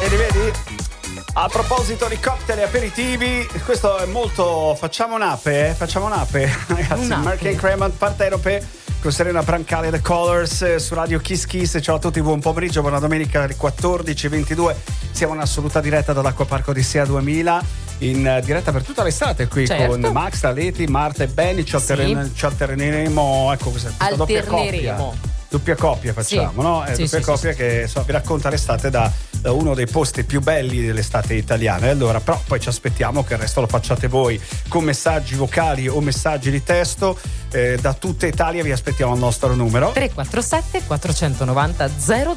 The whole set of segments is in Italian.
vedi? A proposito di cocktail e aperitivi, questo è molto... Facciamo un'ape, ragazzi. Mark Cremant, Parterope, con Serena Brancale, The Colors, su Radio Kiss Kiss. Ciao a tutti, buon pomeriggio, buona domenica alle 14:22. Siamo in assoluta diretta dall'Acquapark Odissea 2000, in diretta per tutta l'estate qui, certo, con Max, Taleti, Marta e Benny. Ci alterneremo, ecco, questa doppia coppia facciamo, sì, no? Doppia coppia che vi racconta l'estate da uno dei posti più belli dell'estate italiana. E allora, però poi ci aspettiamo che il resto lo facciate voi con messaggi vocali o messaggi di testo. Da tutta Italia vi aspettiamo al nostro numero 347 490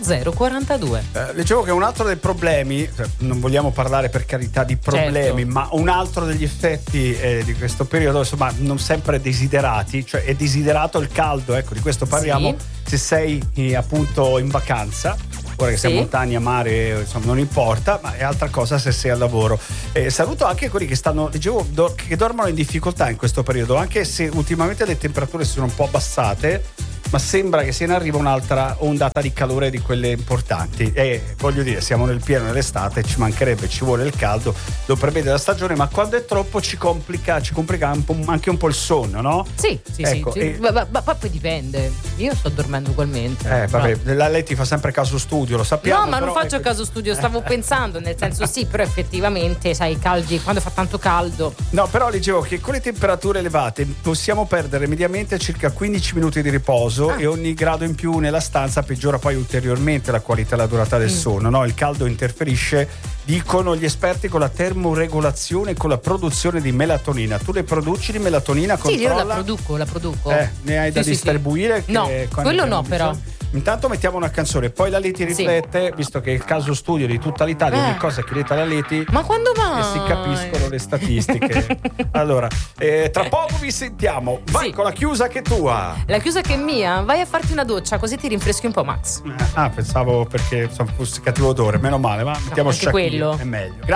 0042. Leggevo che un altro dei problemi, non vogliamo parlare per carità di problemi, certo, ma un altro degli effetti di questo periodo, insomma, non sempre desiderati, cioè è desiderato il caldo, ecco, di questo parliamo, sì, se sei appunto in vacanza. Ora che siamo montagna, mare, insomma, non importa, ma è altra cosa se sei al lavoro. Saluto anche quelli che che dormono in difficoltà in questo periodo, anche se ultimamente le temperature si sono un po' abbassate, ma sembra che sia in arrivo un'altra ondata di calore di quelle importanti. E voglio dire, siamo nel pieno dell'estate, ci mancherebbe, ci vuole il caldo, lo prevede la stagione, ma quando è troppo ci complica anche un po' il sonno, no? Sì, ecco, sì. Ma poi dipende. Io sto dormendo ugualmente. Lei ti fa sempre caso studio, lo sappiamo. No, ma non faccio caso studio, stavo pensando, nel senso sì, però effettivamente, sai, caldi, quando fa tanto caldo. No, però leggevo che con le temperature elevate possiamo perdere mediamente circa 15 minuti di riposo. E ogni grado in più nella stanza peggiora poi ulteriormente la qualità e la durata del sonno, no? Il caldo interferisce, dicono gli esperti, con la termoregolazione e con la produzione di melatonina. Tu le produci di melatonina? Controlla? Sì, io la produco. Ne hai da distribuire? Sì. No, quello no, però. Intanto mettiamo una canzone, poi la Leti riflette, visto che è il caso studio di tutta l'Italia, ogni cosa chiedete alla Leti. Ma quando mai? E si capiscono le statistiche. Allora, tra poco vi sentiamo. Vai con la chiusa che è tua. La chiusa che è mia? Vai a farti una doccia, così ti rinfreschi un po', Max. Pensavo perché fosse cattivo odore, meno male, ma mettiamo Shakira, quello è meglio.